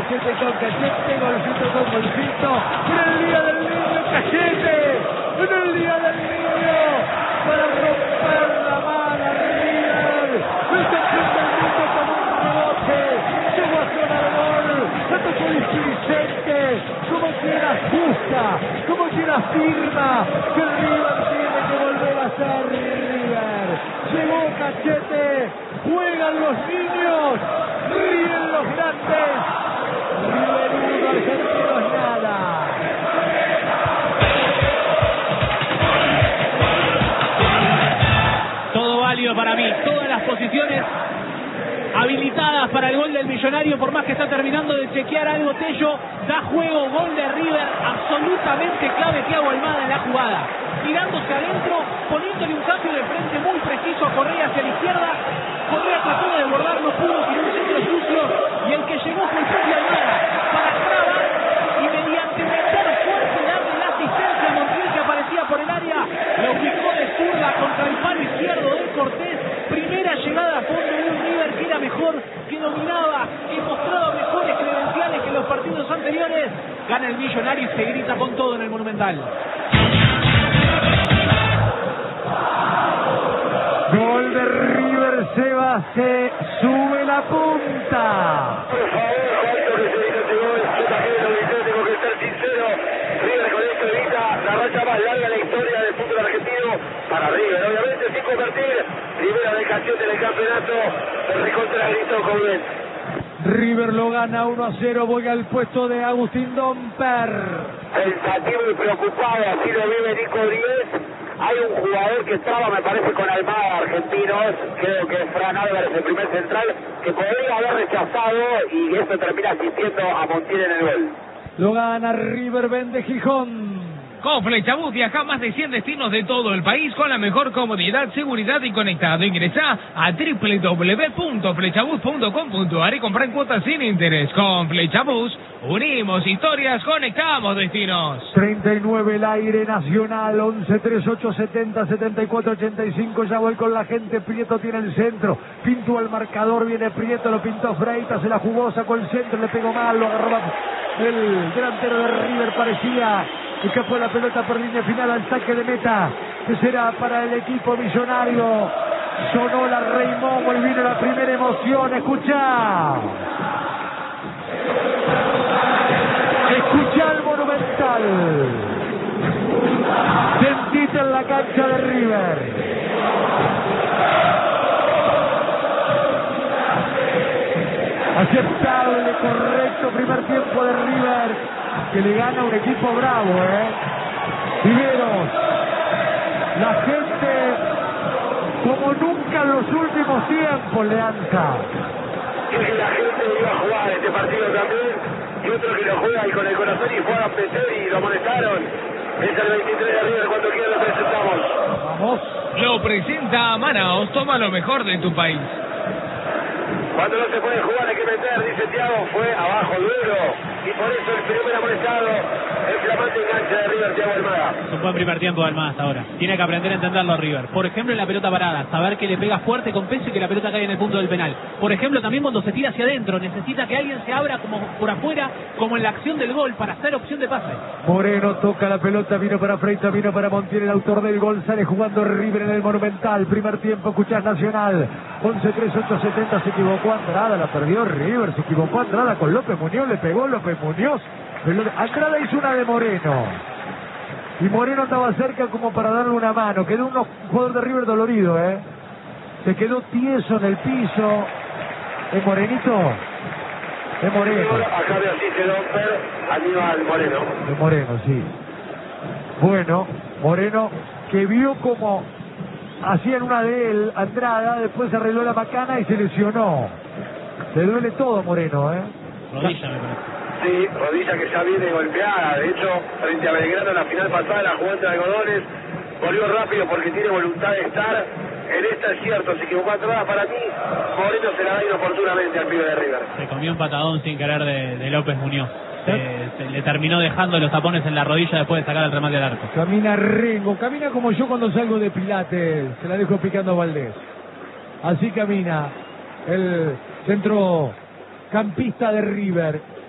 cachete con cachete, golcito con golcito. En el día del niño, cachete. En el día del niño, para romper la mano River. El campeón del mundo con un rebote. Llegó a zona de gol. La tocó displicente. Como quiera justa. Como quiera firma. Que River tiene que volver a ser River. Llegó Cachete. Juegan los niños. Ríen los grandes. River 1, Argentinos nada. Todo válido para mí. Todas las posiciones habilitadas para el gol del Millonario, por más que está terminando de chequear algo Tello, da juego, gol de River, absolutamente clave Thiago Almada en la jugada, tirándose adentro, poniéndole un cambio de frente muy preciso a Correa hacia la izquierda. Correa trató de desbordar, no pudo, tiró un centro sucio y el que llegó fue el propio Almada para Traba y mediante meter fuerte darle la asistencia a Montiel que aparecía por el área, lo ubicó de zurda contra el palo izquierdo de Cortés. Primera llegada a fondo de un River que era mejor, que dominaba, que mostraba mejores credenciales que en los partidos anteriores. Gana el Millonario y se grita con todo en el Monumental. Gol de River, Seba, se sube la punta. Por favor, Juancho, que se diga este gol. Yo también lo grité, tengo que ser sincero. River con esto evita la racha más larga de la historia del fútbol argentino para River. Obviamente sin convertir, primera de Cachete en el campeonato, el recontra gritó con bien. River lo gana 1-0, voy al puesto de Agustín Domper. Pensativo y preocupado, así lo vive Nico Díez. Hay un jugador que estaba, me parece, con Almada, argentinos, creo que es Fran Álvarez, el primer central, que podría haber rechazado y eso termina asistiendo a Montiel en el gol. Lo gana River, vende Gijón. Con Flechabús viaja a más de 100 destinos de todo el país con la mejor comodidad, seguridad y conectado. Ingresa a www.flechabús.com.ar y compra en cuotas sin interés. Con Flechabús unimos historias, conectamos destinos. 39 el aire nacional, 11-38-70-74-85. Ya voy con la gente. Prieto tiene el centro, pintó al marcador, viene Prieto, lo pintó Freitas, se la jugó, sacó el centro, le pegó mal, lo agarró el delantero de River, parecía escapó la pelota por línea final al saque de meta, que será para el equipo millonario. Sonó la Rey Momo y vino la primera emoción. Escucha el Monumental, sentite en la cancha de River. Aceptable, correcto primer tiempo de River, que le gana un equipo bravo, Riveros, la gente como nunca en los últimos tiempos, Leanza. Es que la gente iba a jugar este partido también, y otro que lo juega y con el corazón y fue a meter y lo amonestaron. Es el 23 de River, cuando quiera lo presentamos. Vamos. Lo presenta Manaos, toma lo mejor de tu país. Cuando no se puede jugar hay que meter, dice Thiago, fue abajo duro, y por eso el primer amonestado, el flamante enganche de River, Thiago Almada. Es un buen primer tiempo de Almada hasta ahora. Tiene que aprender a entenderlo River. Por ejemplo, en la pelota parada, saber que le pega fuerte con peso y que la pelota cae en el punto del penal. Por ejemplo, también cuando se tira hacia adentro, necesita que alguien se abra como por afuera, como en la acción del gol, para hacer opción de pase. Moreno toca la pelota, vino para Freitas, vino para Montiel, el autor del gol, sale jugando River en el Monumental. Primer tiempo, escuchás Nacional, 11-3-8-70, se equivocó Andrada, la perdió River, se equivocó Andrada con López Muñoz, le pegó López Muñoz. Andrada hizo una de Moreno y Moreno estaba cerca como para darle una mano. Quedó un jugador de River dolorido, se quedó tieso en el piso. ¿Es Morenito? Es Moreno. Acá veo así se Domper, Aníbal Moreno. Es Moreno, sí. Bueno, Moreno que vio como hacían una de él, Andrada, después se arregló la macana y se lesionó. Le duele todo a Moreno, Rodilla, me parece. Sí, rodilla que ya viene golpeada. De hecho, frente a Belgrano en la final pasada, la jugó entre algodones, volvió rápido porque tiene voluntad de estar. En esta es cierto, se equivocó atrás. Para mí, Moreno se la da inoportunamente al pibe de River. Se comió un patadón sin querer de López Muñoz. Se le terminó dejando los tapones en la rodilla después de sacar el remate al arco. Camina Rengo, camina como yo cuando salgo de Pilates, se la dejo picando a Valdés. Así camina el centrocampista de River.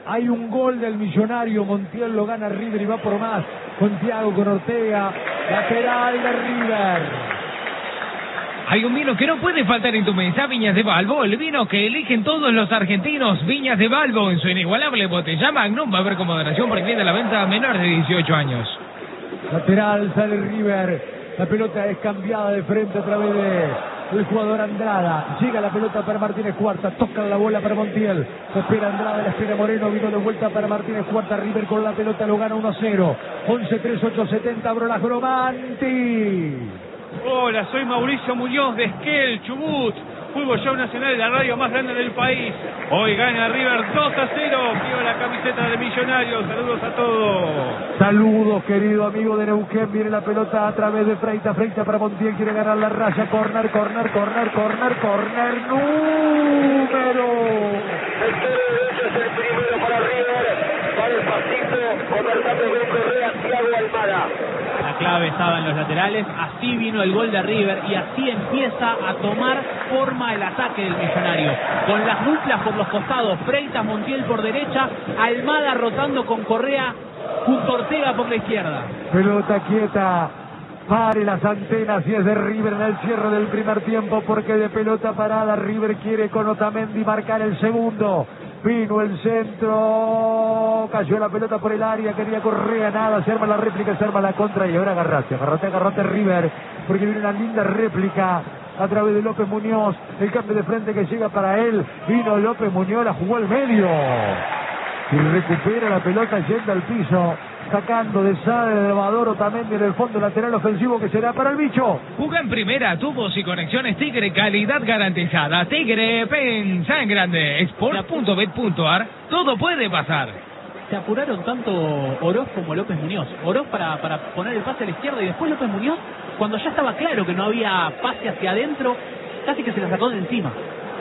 Hay un gol del Millonario. Montiel lo gana River y va por más. Con Thiago, con Ortega. Lateral de River. Hay un vino que no puede faltar en tu mesa, Viñas de Balbo, el vino que eligen todos los argentinos. Viñas de Balbo, en su inigualable botella Magnum, va a haber con moderación prohibida la venta a menores de 18 años. Lateral, sale River. La pelota es cambiada de frente a través del jugador Andrada. Llega la pelota para Martínez Cuarta. Toca la bola para Montiel. Se espera Andrada, la espera Moreno. Vino de vuelta para Martínez Cuarta. River con la pelota lo gana 1-0. 11-3-8-70. Abro la Gromanti. Hola, soy Mauricio Muñoz de Esquel, Chubut. Fútbol Show Nacional, la radio más grande del país. Hoy gana River 2-0. Viva la camiseta de Millonarios. Saludos a todos. Saludos, querido amigo de Neuquén. Viene la pelota a través de Freita. Freita para Montiel. Quiere ganar la raya. Corner. Número. El derecho es el primero para River. Para el pasito. Conversando con Correa, Thiago Almada. La clave estaba en los laterales, así vino el gol de River y así empieza a tomar forma el ataque del Millonario. Con las duplas por los costados, Freitas, Montiel por derecha, Almada rotando con Correa, junto a Ortega por la izquierda. Pelota quieta. Pare las antenas y es de River en el cierre del primer tiempo, porque de pelota parada River quiere con Otamendi marcar el segundo. Vino el centro, cayó la pelota por el área, quería Correa, nada, se arma la réplica, se arma la contra y ahora agarrate River, porque viene una linda réplica a través de López Muñoz, el cambio de frente que llega para él, vino López Muñoz, la jugó al medio y recupera la pelota yendo al piso, sacando de sale de Vadoro también en el fondo lateral ofensivo que será para el bicho. Juega en primera, tubos y conexiones Tigre, calidad garantizada. Tigre, pensa en grande. Sport.bet.ar, todo puede pasar. Se apuraron tanto Oroz como López Muñoz. Oroz para poner el pase a la izquierda y después López Muñoz, cuando ya estaba claro que no había pase hacia adentro, casi que se la sacó de encima.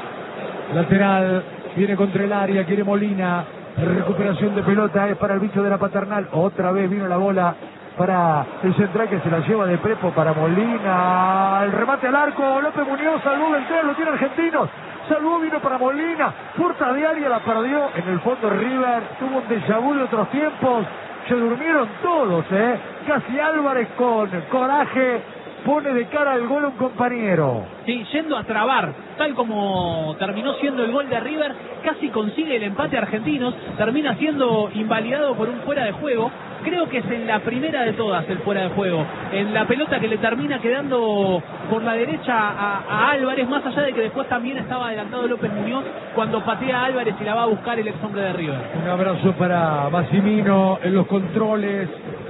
Lateral, viene contra el área, quiere Molina. Recuperación de pelota es para el bicho de la Paternal. Otra vez vino la bola para el central que se la lleva de Prepo para Molina. El remate al arco. López Muñoz salvó el tren, lo tiene Argentinos. Salvó, vino para Molina. Puerta de área la perdió. En el fondo River tuvo un déjà vu de otros tiempos. Se durmieron todos, Casi Álvarez con coraje pone de cara al gol a un compañero. Sí, yendo a trabar, tal como terminó siendo el gol de River, casi consigue el empate Argentinos, termina siendo invalidado por un fuera de juego. Creo que es en la primera de todas el fuera de juego, en la pelota que le termina quedando por la derecha a Álvarez, más allá de que después también estaba adelantado López Muñoz cuando patea a Álvarez y la va a buscar el ex hombre de River. Un abrazo para Massimino en los controles.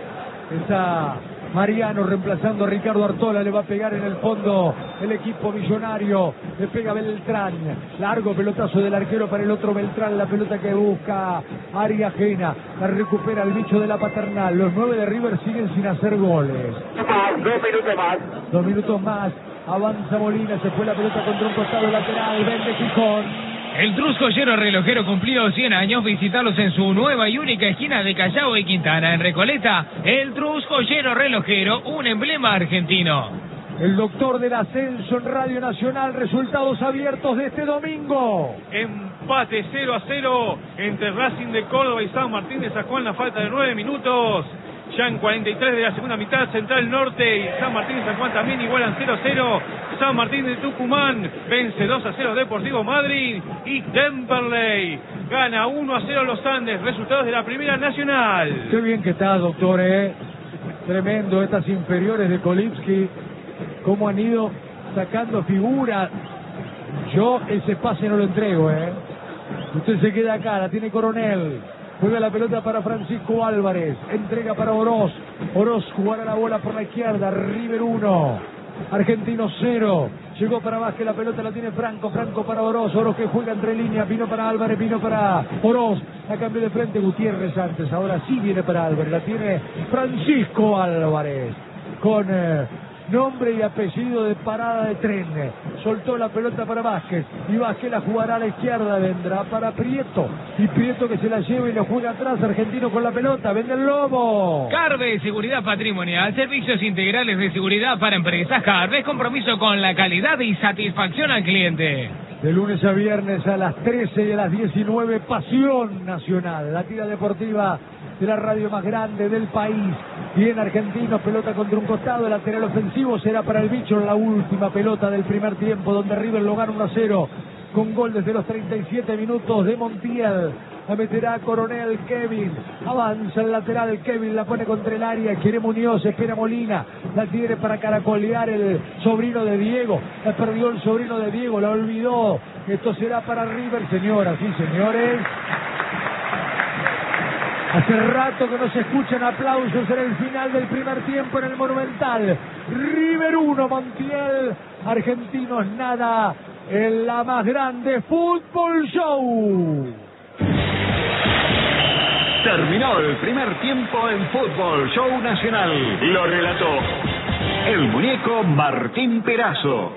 Está Mariano reemplazando a Ricardo Artola, le va a pegar en el fondo el equipo millonario, le pega Beltrán, largo pelotazo del arquero para el otro Beltrán, la pelota que busca área ajena, la recupera el bicho de la Paternal. Los 9 de River siguen sin hacer goles. 2 minutos más, avanza Molina, se fue la pelota contra un costado lateral, vende Gijón. El Trus Joyero Relojero cumplió 100 años. Visitarlos en su nueva y única esquina de Callao y Quintana, en Recoleta. El Trus Joyero Relojero, un emblema argentino. El doctor del ascenso en Radio Nacional. Resultados abiertos de este domingo. Empate 0-0 entre Racing de Córdoba y San Martín de San Juan, la falta de 9 minutos. Ya en 43 de la segunda mitad, Central Norte y San Martín de San Juan también igualan 0-0. San Martín de Tucumán vence 2-0 Deportivo Madrid. Y Temperley gana 1-0 Los Andes. Resultados de la Primera Nacional. Qué bien que está, doctor, Tremendo estas inferiores de Kolipski. Cómo han ido sacando figuras. Yo ese pase no lo entrego, Usted se queda acá, la tiene Coronel. Juega la pelota para Francisco Álvarez. Entrega para Oroz. Oroz jugará la bola por la izquierda. River 1. Argentino 0. Llegó para Vázquez. La pelota la tiene Franco. Franco para Oroz. Oroz que juega entre líneas. Vino para Álvarez. Vino para Oroz. La cambió de frente Gutiérrez antes. Ahora sí viene para Álvarez. La tiene Francisco Álvarez. Con nombre y apellido de parada de tren. Soltó la pelota para Vázquez. Y Vázquez la jugará a la izquierda. Vendrá para Prieto. Y Prieto que se la lleva y lo juega atrás. Argentino con la pelota. Vende el Lobo. Carve Seguridad Patrimonial. Servicios integrales de seguridad para empresas. Carve, compromiso con la calidad y satisfacción al cliente. De lunes a viernes a las 13 y a las 19, Pasión Nacional, la tira deportiva de la radio más grande del país. Bien Argentinos, pelota contra un costado, el lateral ofensivo será para el bicho en la última pelota del primer tiempo, donde River lo gana 1-0, con gol desde los 37 minutos de Montiel. La meterá Coronel Kevin, avanza el lateral Kevin, la pone contra el área, quiere Muñoz, espera Molina, la tiene para caracolear el sobrino de Diego, la perdió el sobrino de Diego, la olvidó. Esto será para River, señoras y señores. Hace rato que no se escuchan aplausos en el final del primer tiempo en el Monumental. River 1, Montiel, Argentinos nada, en la más grande Fútbol Show. Terminó el primer tiempo en Fútbol Show Nacional. Lo relató el muñeco Martín Perazo.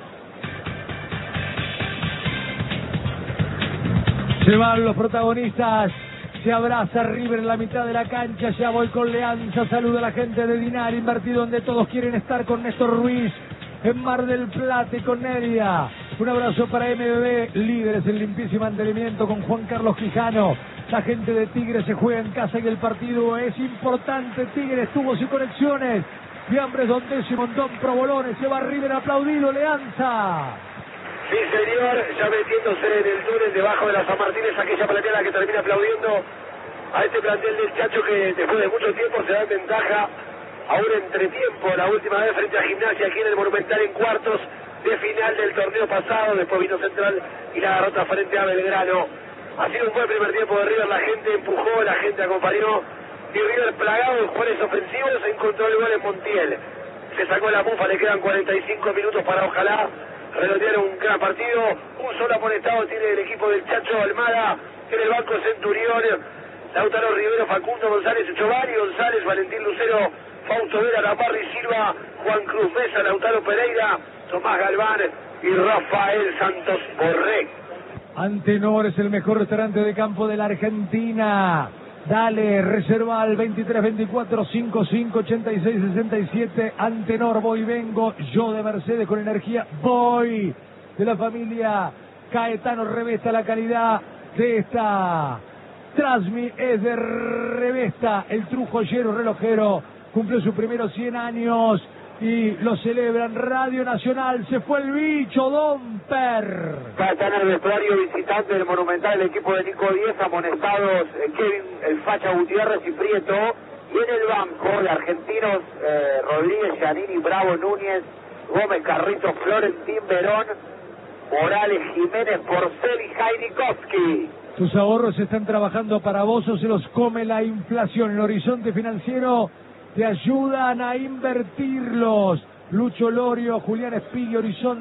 Se van los protagonistas. Se abraza River en la mitad de la cancha. Ya voy con Leanza. Saluda a la gente de Dinar, invertido donde todos quieren estar, con Néstor Ruiz en Mar del Plata y con Neria. Un abrazo para MBB, líderes en limpieza y mantenimiento, con Juan Carlos Quijano. La gente de Tigres se juega en casa y el partido es importante. Tigres, tubos y conexiones. Fiambres, Don Décimo, Don Provolones. Se va River aplaudido, Leanza. Sí, señor, ya metiéndose en el túnel debajo de la San Martín, es aquella plateada que termina aplaudiendo a este plantel del Chacho, que después de mucho tiempo se da ventaja a un entretiempo, la última vez frente a Gimnasia aquí en el Monumental en cuartos de final del torneo pasado. Después vino Central y la derrota frente a Belgrano. Ha sido un buen primer tiempo de River, la gente empujó, la gente acompañó, y River, plagado de jugadores ofensivos, encontró el gol en Montiel. Se sacó la mufa, le quedan 45 minutos para ojalá redondear un gran partido. Un solo amonestado tiene el equipo del Chacho Almada, en el banco Centurión, Lautaro Rivero, Facundo González, Giovanni González, Valentín Lucero, Fausto Vera, Laparri Silva, Juan Cruz Mesa, Lautaro Pereira, Tomás Galván y Rafael Santos Borré. Antenor es el mejor restaurante de campo de la Argentina. Dale, reserva al 23 24 55 86 67. Antenor, voy, vengo, yo de Mercedes con energía, voy, de la familia Caetano Revesta. La calidad de esta Trasmi es de Revesta. El trujoyero relojero cumplió sus primeros 100 años y lo celebran. Radio Nacional, se fue el bicho, Don Per. Está en el vestuario visitante del Monumental el equipo de Nico Díez, amonestados Kevin, el Facha Gutiérrez y Prieto, y en el banco de argentinos Rodríguez, Giannini, Bravo, Núñez, Gómez, Carrito, Florentín, Verón, Morales, Jiménez, Porcel y Jainikowski. Tus ahorros están trabajando para vos o se los come la inflación. El Horizonte Financiero te ayudan a invertirlos. Lucho Lorio, Julián Espigui,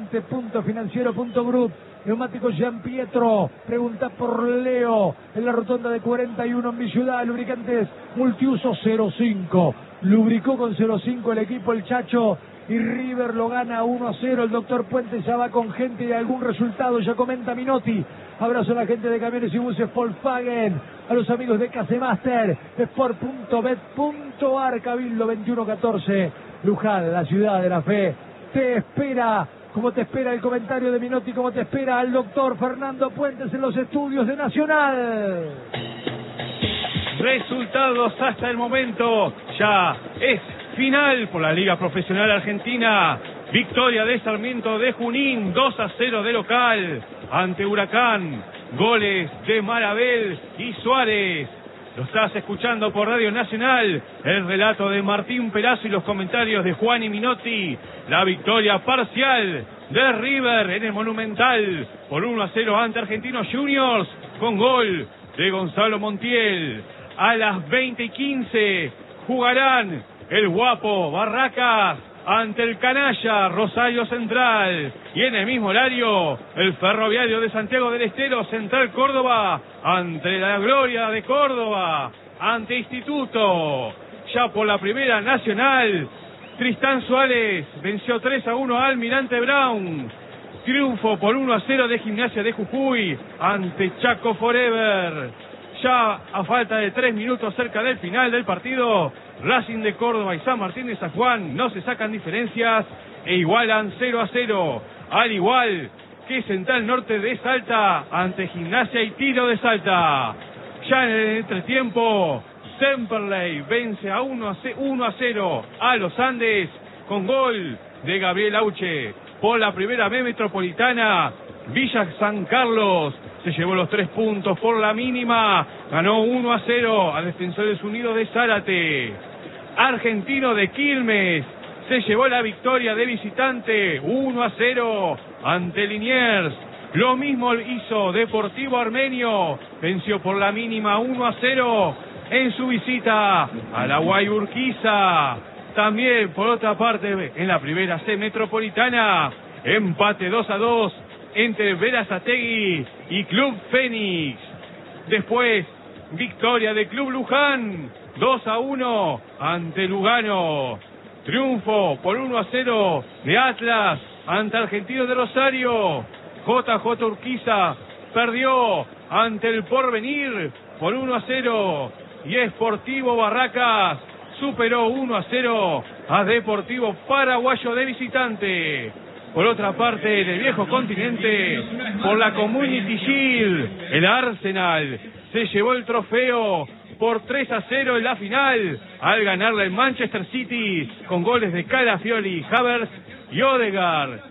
Horizonte.financiero.group. Neumáticos Gian Pietro, pregunta por Leo, en la rotonda de 41 en mi ciudad. Lubricantes Multiuso 05, lubricó con 05 el equipo El Chacho, y River lo gana 1-0. El doctor Puente ya va con gente y algún resultado, ya comenta Minotti. Abrazo a la gente de Camiones y Buses Volkswagen, a los amigos de Casemaster, Sport.bet.ar, Cabildo 2114, Luján, la ciudad de la fe, te espera. Como te espera el comentario de Minotti, como te espera el doctor Fernando Puentes en los estudios de Nacional. Resultados hasta el momento. Ya es final por la Liga Profesional Argentina. Victoria de Sarmiento de Junín, 2-0 de local ante Huracán. Goles de Marabel y Suárez. Lo estás escuchando por Radio Nacional. El relato de Martín Perazo y los comentarios de Juan y Minotti. La victoria parcial de River en el Monumental por 1-0 ante Argentinos Juniors, con gol de Gonzalo Montiel. A las 20:15 jugarán el Guapo Barracas ante el Canalla Rosario Central, y en el mismo horario el Ferroviario de Santiago del Estero Central Córdoba ante la Gloria de Córdoba, ante Instituto. Ya por la Primera Nacional, Tristán Suárez venció 3-1 al Almirante Brown. Triunfo por 1-0 de Gimnasia de Jujuy ante Chaco Forever. Ya a falta de 3 minutos cerca del final del partido, Racing de Córdoba y San Martín de San Juan no se sacan diferencias e igualan 0-0, al igual que Central Norte de Salta ante Gimnasia y Tiro de Salta. Ya en el entretiempo, Temperley vence a 1-0 a los Andes con gol de Gabriel Auche. Por la primera B metropolitana, Villa San Carlos se llevó los 3 puntos por la mínima. Ganó 1-0 a Defensores Unidos de Zárate. Argentino de Quilmes se llevó la victoria de visitante 1-0 ante Liniers. Lo mismo hizo Deportivo Armenio, venció por la mínima 1-0 en su visita a la Guayurquiza. También, por otra parte, en la primera C metropolitana, empate 2-2 entre Berazategui y Club Fénix. Después, victoria de Club Luján, 2-1 ante Lugano. Triunfo por 1-0 de Atlas ante Argentinos de Rosario. JJ Urquiza perdió ante el Porvenir por 1-0 y Sportivo Barracas superó 1-0 a Deportivo Paraguayo de visitante. Por otra parte, en el viejo continente, por la Community Shield, el Arsenal se llevó el trofeo por 3-0 en la final al ganarle el Manchester City con goles de Calafiori, Havertz y Odegaard.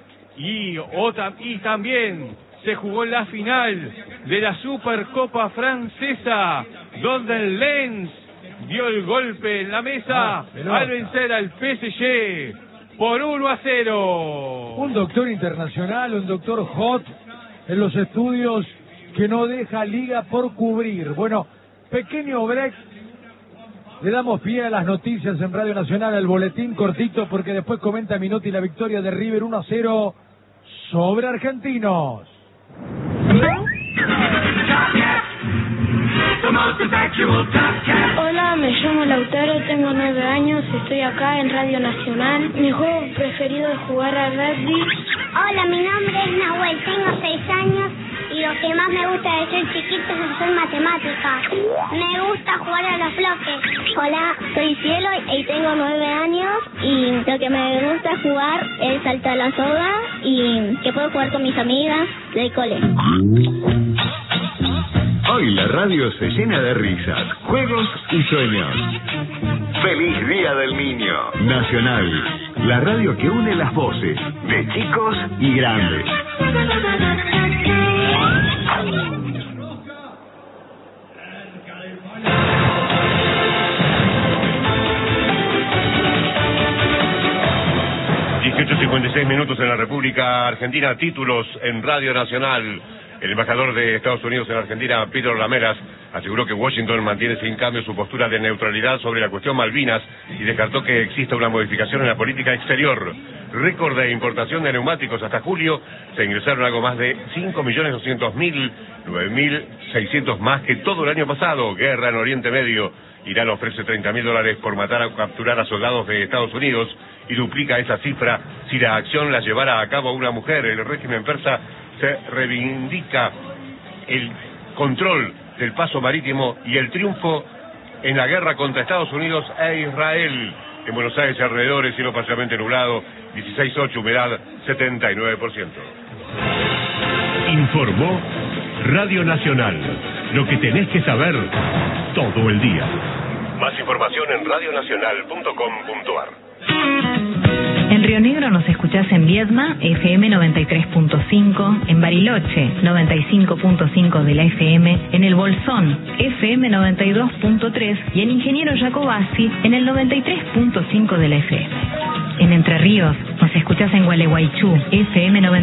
Y también se jugó la final de la Supercopa Francesa, donde el Lens dio el golpe en la mesa al vencer al PSG por 1-0. Un doctor internacional, un doctor hot en los estudios que no deja liga por cubrir. Bueno, pequeño break. Le damos pie a las noticias en Radio Nacional, al boletín cortito, porque después comenta Minotti la victoria de River 1-0 sobre Argentinos. Hola, me llamo Lautaro, tengo 9 años, estoy acá en Radio Nacional. Mi juego preferido es jugar al rugby. Hola, mi nombre es Nahuel, tengo 6 años y lo que más me gusta de ser chiquito es hacer matemáticas. Me gusta jugar a los bloques. Hola, soy Cielo y tengo 9 años y lo que me gusta jugar es saltar la soga y que puedo jugar con mis amigas del cole. Hoy la radio se llena de risas, juegos y sueños. ¡Feliz Día del Niño! Nacional, la radio que une las voces de chicos y grandes. Minutos en la República Argentina, títulos en Radio Nacional. El embajador de Estados Unidos en Argentina, Pedro Lameras, aseguró que Washington mantiene sin cambio su postura de neutralidad sobre la cuestión Malvinas y descartó que exista una modificación en la política exterior. Récord de importación de neumáticos hasta julio, se ingresaron algo más de 5.200.000, 9.600 más que todo el año pasado. Guerra en Oriente Medio. Irán ofrece $30.000 por matar o capturar a soldados de Estados Unidos y duplica esa cifra si la acción la llevara a cabo una mujer. El régimen persa se reivindica el control del paso marítimo y el triunfo en la guerra contra Estados Unidos e Israel. En Buenos Aires y alrededores, cielo parcialmente nublado, 16.8, humedad 79%. Informó Radio Nacional. Lo que tenés que saber todo el día. Más información en radionacional.com.ar. En Río Negro nos escuchás en Viedma, FM 93.5, en Bariloche, 95.5 de la FM, en El Bolsón, FM 92.3 y en Ingeniero Jacobasi, en el 93.5 de la FM. En Entre Ríos nos escuchás en Gualeguaychú, FM 90.